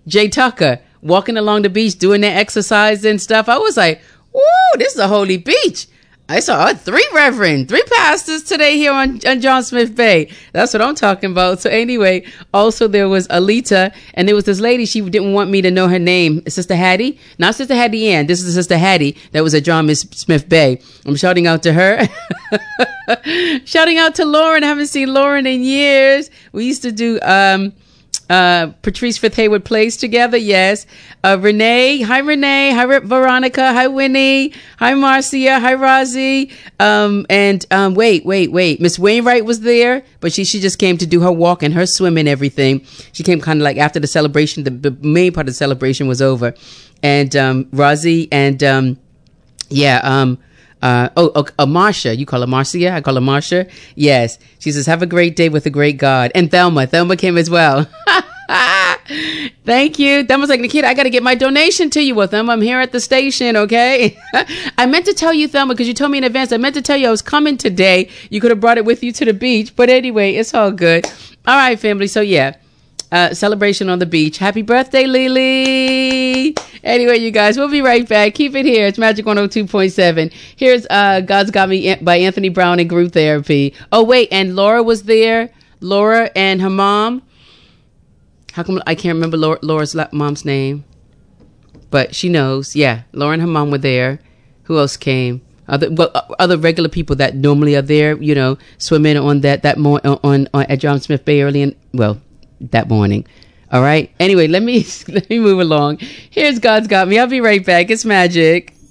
Jay Tucker walking along the beach doing their exercise and stuff. I was like, woo, this is a holy beach. I saw three pastors today here on John Smith Bay. That's what I'm talking about. So anyway, also there was Alita, and there was this lady, she didn't want me to know her name. Sister Hattie. Not Sister Hattie Ann. This is Sister Hattie that was at John Smith Bay. I'm shouting out to her. Shouting out to Lauren. I haven't seen Lauren in years. We used to do Patrice Fifth Hayward plays together. Yes. Renee. Hi, Renee. Hi, Veronica. Hi, Winnie. Hi, Marcia. Hi, Rosie. Wait. Miss Wainwright was there, but she just came to do her walk and her swim and everything. She came kind of like after the celebration. The main part of the celebration was over. And Rosie and Marcia. You call her Marcia? I call her Marcia. Yes. She says, have a great day with a great God. And Thelma came as well. Thank you. Thelma's like, Nikita, I got to get my donation to you. Well, Thelma, I'm here at the station, okay? I meant to tell you, Thelma, because you told me in advance. I meant to tell you I was coming today. You could have brought it with you to the beach. But anyway, it's all good. All right, family. So, yeah. Celebration on the beach. Happy birthday, Lily. Anyway, you guys, we'll be right back. Keep it here. It's Magic 102.7. Here's God's Got Me by Anthony Brown and Group Therapy. Oh, wait. And Laura was there. Laura and her mom. How come I can't remember Laura's mom's name? But she knows. Yeah. Laura and her mom were there. Who else came? Other regular people that normally are there, you know, swimming on that on at John Smith Bay early that morning. All right. Anyway, let me move along. Here's God's Got Me. I'll be right back. It's Magic.